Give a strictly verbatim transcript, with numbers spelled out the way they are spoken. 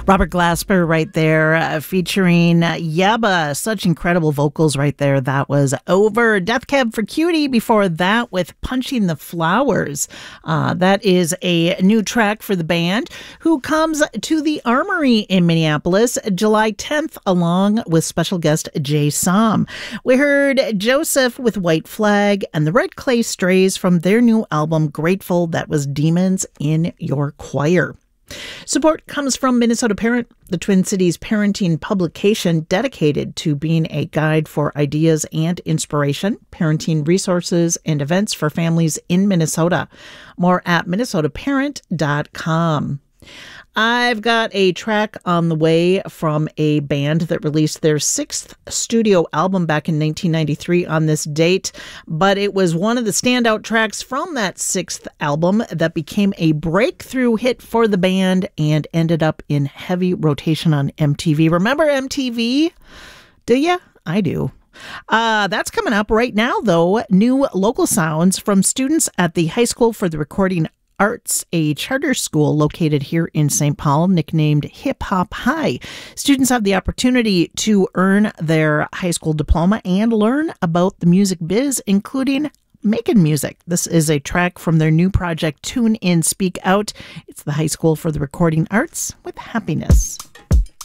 Robert Glasper right there uh, featuring uh, Yebba. Such incredible vocals right there. That was Over. Death Cab for Cutie before that with Punching the Flowers. Uh, that is a new track for the band who comes to the Armory in Minneapolis July tenth along with special guest Jay Som. We heard Joseph with White Flag and the Red Clay Strays from their new album Grateful. That was Demons in Your Choir. Support comes from Minnesota Parent, the Twin Cities parenting publication dedicated to being a guide for ideas and inspiration, parenting resources, and events for families in Minnesota. More at minnesota parent dot com. I've got a track on the way from a band that released their sixth studio album back in nineteen ninety-three on this date, but it was one of the standout tracks from that sixth album that became a breakthrough hit for the band and ended up in heavy rotation on M T V. Remember M T V? Do ya? I do. Uh, that's coming up right now, though. New local sounds from students at the High School for the Recording Arts, a charter school located here in Saint Paul, nicknamed Hip Hop High. Students have the opportunity to earn their high school diploma and learn about the music biz, including making music. This is a track from their new project, Tune In, Speak Out. It's the High School for the Recording Arts with Happiness.